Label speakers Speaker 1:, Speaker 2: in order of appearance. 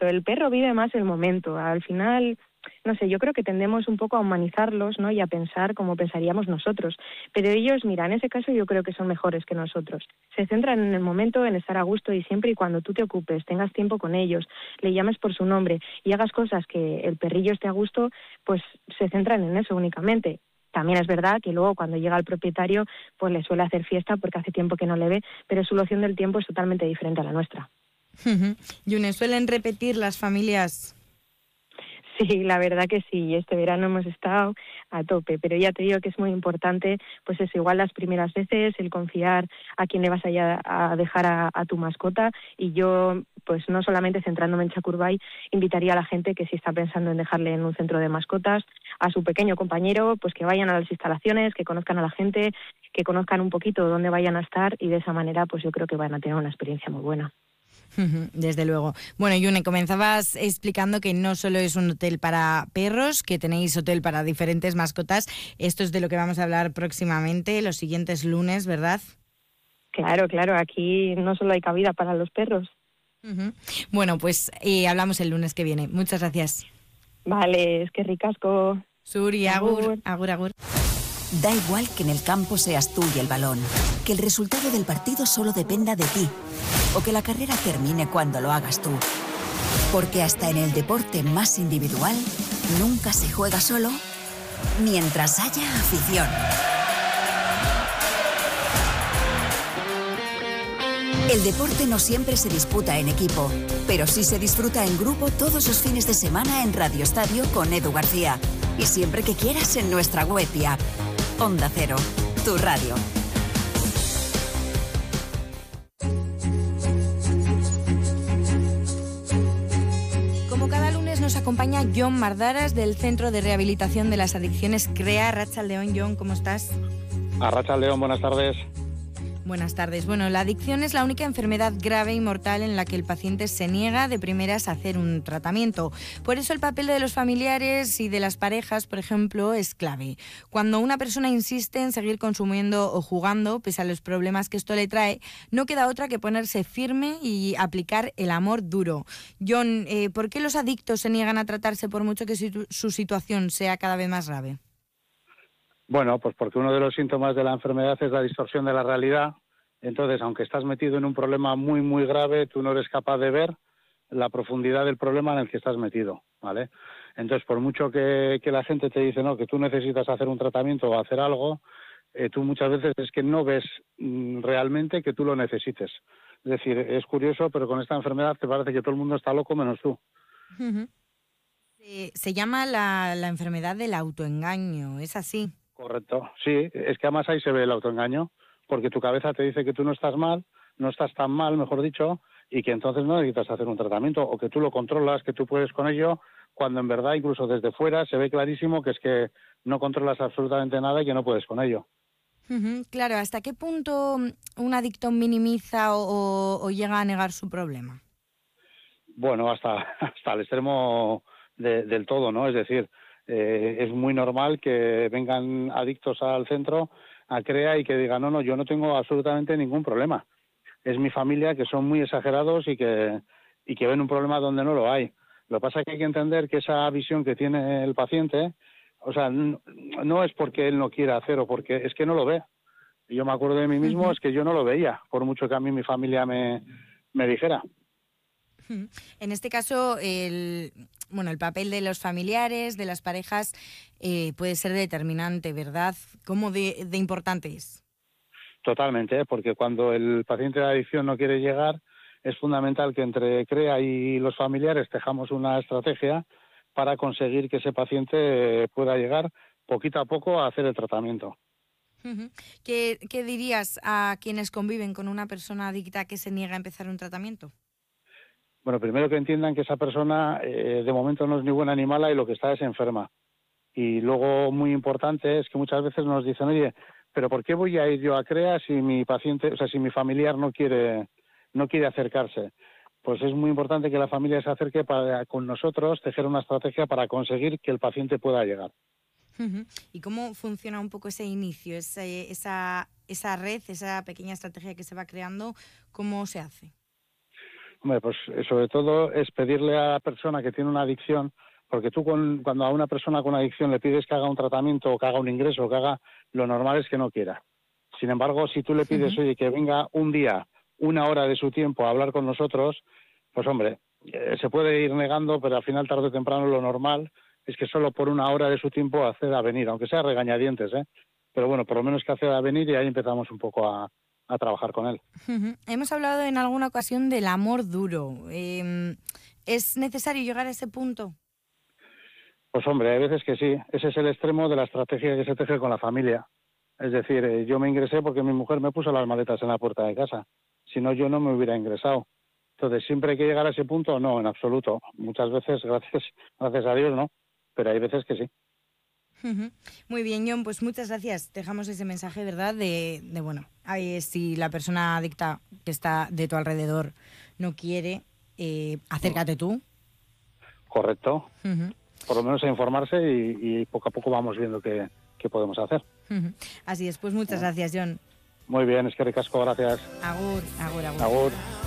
Speaker 1: el perro vive más el momento. Al final, no sé, yo creo que tendemos un poco a humanizarlos, ¿no? Y a pensar como pensaríamos nosotros. Pero ellos, mira, en ese caso yo creo que son mejores que nosotros. Se centran en el momento, en estar a gusto, y siempre y cuando tú te ocupes, tengas tiempo con ellos, le llames por su nombre y hagas cosas que el perrillo esté a gusto, pues se centran en eso únicamente. También es verdad que luego cuando llega el propietario, pues le suele hacer fiesta porque hace tiempo que no le ve, pero su noción del tiempo es totalmente diferente a la nuestra.
Speaker 2: Yune, ¿suelen repetir las familias?
Speaker 1: Sí, la verdad que sí, este verano hemos estado a tope, pero ya te digo que es muy importante, pues eso, igual las primeras veces, el confiar a quién le vas a dejar a tu mascota, y yo, pues no solamente centrándome en Chakurbay, invitaría a la gente que si está pensando en dejarle en un centro de mascotas, a su pequeño compañero, pues que vayan a las instalaciones, que conozcan a la gente, que conozcan un poquito dónde vayan a estar, y de esa manera pues yo creo que van a tener una experiencia muy buena.
Speaker 2: Desde luego. Bueno, Yune, comenzabas explicando que no solo es un hotel para perros, que tenéis hotel para diferentes mascotas. Esto es de lo que vamos a hablar próximamente, los siguientes lunes, ¿verdad?
Speaker 1: Claro, aquí no solo hay cabida para los perros.
Speaker 2: Bueno, pues hablamos el lunes que viene. Muchas gracias.
Speaker 1: Vale, es que ricasco.
Speaker 2: Suri, agur, agur, agur.
Speaker 3: Da igual que en el campo seas tú y el balón, que el resultado del partido solo dependa de ti, o que la carrera termine cuando lo hagas tú. Porque hasta en el deporte más individual, nunca se juega solo mientras haya afición. El deporte no siempre se disputa en equipo, pero sí se disfruta en grupo todos los fines de semana en Radio Estadio con Edu García. Y siempre que quieras en nuestra web y app. Onda Cero, tu radio.
Speaker 2: Como cada lunes nos acompaña Jon Mardaras del Centro de Rehabilitación de las Adicciones CREA. Arratsaldeon, Jon, ¿cómo estás?
Speaker 4: Arratsaldeon, buenas tardes.
Speaker 2: Buenas tardes. Bueno, la adicción es la única enfermedad grave y mortal en la que el paciente se niega de primeras a hacer un tratamiento. Por eso el papel de los familiares y de las parejas, por ejemplo, es clave. Cuando una persona insiste en seguir consumiendo o jugando, pese a los problemas que esto le trae, no queda otra que ponerse firme y aplicar el amor duro. Jon, ¿por qué los adictos se niegan a tratarse por mucho que su situación sea cada vez más grave?
Speaker 4: Bueno, pues porque uno de los síntomas de la enfermedad es la distorsión de la realidad. Entonces, aunque estás metido en un problema muy, muy grave, tú no eres capaz de ver la profundidad del problema en el que estás metido, ¿vale? Entonces, por mucho que la gente te dice, no, que tú necesitas hacer un tratamiento o hacer algo, tú muchas veces es que no ves realmente que tú lo necesites. Es decir, es curioso, pero con esta enfermedad te parece que todo el mundo está loco menos tú.
Speaker 2: Se llama la enfermedad del autoengaño, ¿es así?
Speaker 4: Correcto, sí, es que además ahí se ve el autoengaño, porque tu cabeza te dice que tú no estás mal, no estás tan mal, mejor dicho, y que entonces no necesitas hacer un tratamiento, o que tú lo controlas, que tú puedes con ello, cuando en verdad incluso desde fuera se ve clarísimo que es que no controlas absolutamente nada y que no puedes con ello.
Speaker 2: Claro, ¿hasta qué punto un adicto minimiza o llega a negar su problema?
Speaker 4: Bueno, hasta el extremo del todo, ¿no? Es decir, es muy normal que vengan adictos al centro, a CREA, y que digan, no, yo no tengo absolutamente ningún problema. Es mi familia, que son muy exagerados y que ven un problema donde no lo hay. Lo que pasa es que hay que entender que esa visión que tiene el paciente, o sea, no es porque él no quiera hacer o porque es que no lo ve. Yo me acuerdo de mí mismo, es que yo no lo veía, por mucho que a mí mi familia me dijera.
Speaker 2: En este caso, el papel de los familiares, de las parejas, puede ser determinante, ¿verdad? ¿Cómo de importante es?
Speaker 4: Totalmente, porque cuando el paciente de adicción no quiere llegar, es fundamental que entre CREA y los familiares tejamos una estrategia para conseguir que ese paciente pueda llegar poquito a poco a hacer el tratamiento.
Speaker 2: ¿Qué dirías a quienes conviven con una persona adicta que se niega a empezar un tratamiento?
Speaker 4: Bueno, primero que entiendan que esa persona de momento no es ni buena ni mala y lo que está es enferma. Y luego, muy importante, es que muchas veces nos dicen, oye, pero ¿por qué voy a ir yo a CREA si mi paciente, o sea, si mi familiar no quiere acercarse? Pues es muy importante que la familia se acerque para con nosotros tejer una estrategia para conseguir que el paciente pueda llegar.
Speaker 2: ¿Y cómo funciona un poco ese inicio, esa red, esa pequeña estrategia que se va creando? ¿Cómo se hace?
Speaker 4: Hombre, pues sobre todo es pedirle a la persona que tiene una adicción, porque tú cuando a una persona con adicción le pides que haga un tratamiento o que haga un ingreso o que haga, lo normal es que no quiera. Sin embargo, si tú le pides, oye, que venga un día, 1 hora de su tiempo a hablar con nosotros, pues hombre, se puede ir negando, pero al final, tarde o temprano, lo normal es que solo por 1 hora de su tiempo acceda a venir, aunque sea regañadientes, ¿eh? Pero bueno, por lo menos que acceda a venir y ahí empezamos un poco a trabajar con él.
Speaker 2: Hemos hablado en alguna ocasión del amor duro. ¿Es necesario llegar a ese punto?
Speaker 4: Pues hombre, hay veces que sí. Ese es el extremo de la estrategia que se teje con la familia. Es decir, yo me ingresé porque mi mujer me puso las maletas en la puerta de casa. Si no, yo no me hubiera ingresado. Entonces, ¿siempre hay que llegar a ese punto? No, en absoluto. Muchas veces, gracias a Dios, no. Pero hay veces que sí.
Speaker 2: Muy bien, Jon, pues muchas gracias. Dejamos ese mensaje, ¿verdad? De bueno, si la persona adicta que está de tu alrededor no quiere, acércate tú.
Speaker 4: Correcto. Por lo menos a informarse y poco a poco vamos viendo qué podemos hacer.
Speaker 2: Así es, pues muchas gracias, Jon.
Speaker 4: Muy bien, es que ricasco, gracias.
Speaker 2: Agur, agur, agur.
Speaker 4: Agur.